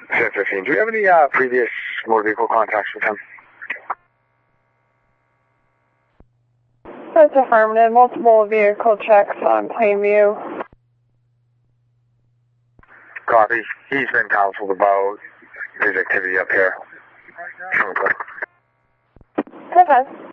1015. Do we have any previous motor vehicle contacts with him? That's affirmative. Multiple vehicle checks on Plainview. Copy. He's been counseled about his activity up here. Okay.